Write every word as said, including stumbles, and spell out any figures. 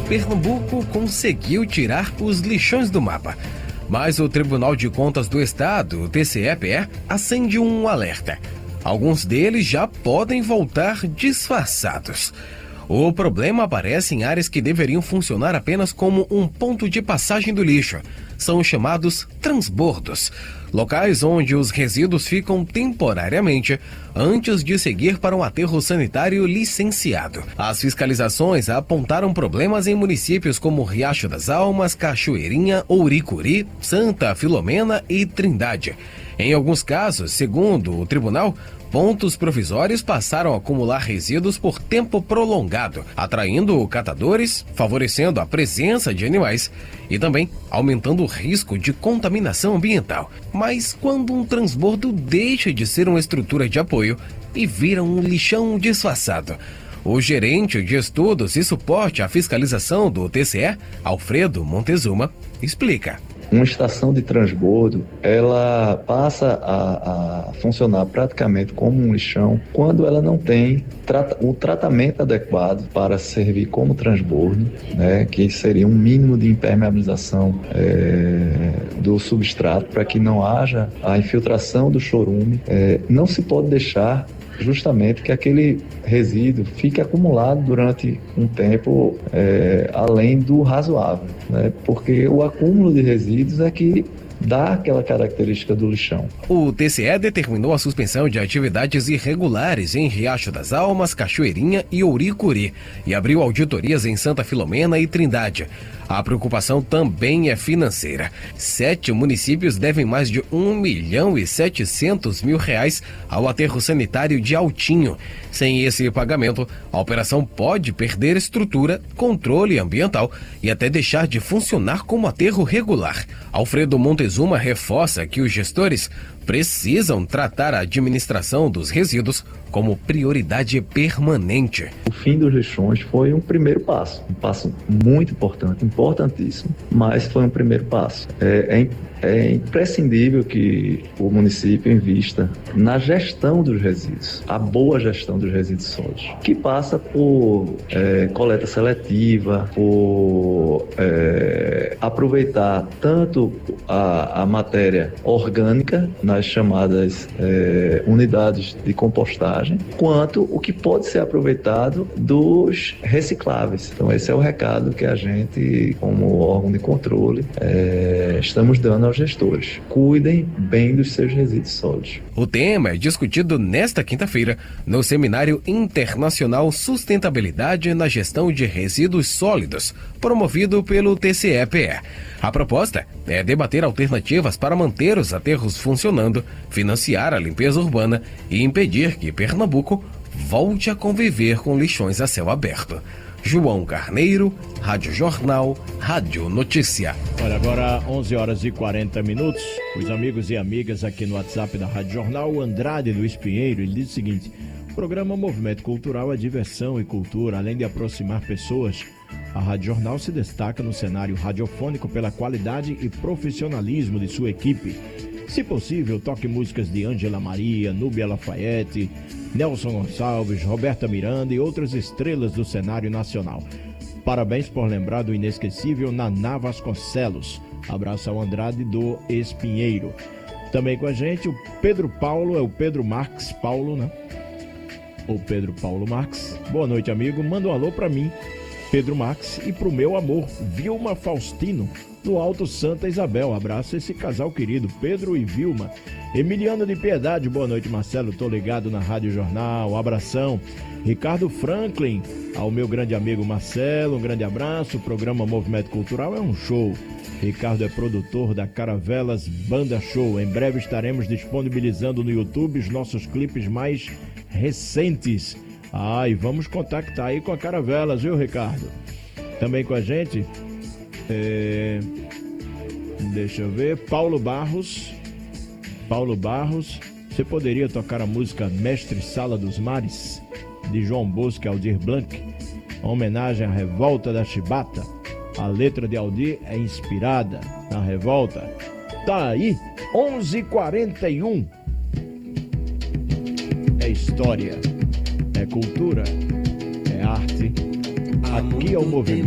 Pernambuco conseguiu tirar os lixões do mapa. Mas o Tribunal de Contas do Estado, o T C E P E, acende um alerta. Alguns deles já podem voltar disfarçados. O problema aparece em áreas que deveriam funcionar apenas como um ponto de passagem do lixo. São os chamados transbordos, locais onde os resíduos ficam temporariamente antes de seguir para um aterro sanitário licenciado. As fiscalizações apontaram problemas em municípios como Riacho das Almas, Cachoeirinha, Ouricuri, Santa Filomena e Trindade. Em alguns casos, segundo o tribunal, pontos provisórios passaram a acumular resíduos por tempo prolongado, atraindo catadores, favorecendo a presença de animais e também aumentando o risco de contaminação ambiental. Mas quando um transbordo deixa de ser uma estrutura de apoio e vira um lixão disfarçado? O gerente de estudos e suporte à fiscalização do T C E, Alfredo Montezuma, explica. Uma estação de transbordo, ela passa a, a funcionar praticamente como um lixão quando ela não tem trata, o tratamento adequado para servir como transbordo, né, que seria um mínimo de impermeabilização é, do substrato para que não haja a infiltração do chorume. É, não se pode deixar justamente que aquele resíduo fique acumulado durante um tempo é, além do razoável, né? Porque o acúmulo de resíduos é que dá aquela característica do lixão. O T C E determinou a suspensão de atividades irregulares em Riacho das Almas, Cachoeirinha e Ouricuri e abriu auditorias em Santa Filomena e Trindade. A preocupação também é financeira. Sete municípios devem mais de um milhão e setecentos mil reais ao aterro sanitário de Altinho. Sem esse pagamento, a operação pode perder estrutura, controle ambiental e até deixar de funcionar como aterro regular. Alfredo Montezuma reforça que os gestores precisam tratar a administração dos resíduos como prioridade permanente. O fim dos lixões foi um primeiro passo, um passo muito importante, importantíssimo, mas foi um primeiro passo. É, é, é imprescindível que o município invista na gestão dos resíduos, a boa gestão dos resíduos sólidos, que passa por é, coleta seletiva, por é, aproveitar tanto a, a matéria orgânica nas chamadas é, unidades de compostagem, quanto o que pode ser aproveitado dos recicláveis. Então esse é o recado que a gente, como órgão de controle, é, estamos dando aos gestores. Cuidem bem dos seus resíduos sólidos. O tema é discutido nesta quinta-feira no Seminário Internacional Sustentabilidade na Gestão de Resíduos Sólidos, promovido pelo T C E P E. A proposta é debater alternativas para manter os aterros funcionando, financiar a limpeza urbana e impedir que Pernambuco volte a conviver com lixões a céu aberto. João Carneiro, Rádio Jornal, Rádio Notícia. Olha, agora onze horas e quarenta minutos. Os amigos e amigas aqui no WhatsApp da Rádio Jornal, o Andrade Luiz Pinheiro, ele diz o seguinte: o programa Movimento Cultural é diversão e cultura, além de aproximar pessoas. A Rádio Jornal se destaca no cenário radiofônico pela qualidade e profissionalismo de sua equipe. Se possível, toque músicas de Ângela Maria, Núbia Lafayette, Nelson Gonçalves, Roberta Miranda e outras estrelas do cenário nacional. Parabéns por lembrar do inesquecível Naná Vasconcelos. Abraço ao Andrade do Espinheiro. Também com a gente o Pedro Paulo, é o Pedro Marques Paulo, né? O Pedro Paulo Marques. Boa noite, amigo. Manda um alô pra mim, Pedro Marques, e pro meu amor, Vilma Faustino, no Alto Santa Isabel. Abraço esse casal querido, Pedro e Vilma. Emiliano de Piedade, boa noite, Marcelo, tô ligado na Rádio Jornal, abração. Ricardo Franklin, ao meu grande amigo Marcelo, um grande abraço. O programa Movimento Cultural é um show. Ricardo é produtor da Caravelas Banda Show. Em breve estaremos disponibilizando no YouTube os nossos clipes mais recentes. Ah, e vamos contactar aí com a Caravelas, viu, Ricardo? Também com a gente, é... deixa eu ver, Paulo Barros. Paulo Barros, você poderia tocar a música Mestre Sala dos Mares, de João Bosco e Aldir Blanc, uma homenagem à revolta da Chibata? A letra de Aldir é inspirada na revolta. Tá aí, onze e quarenta e um. É história, é cultura, é arte. Aqui é o movimento.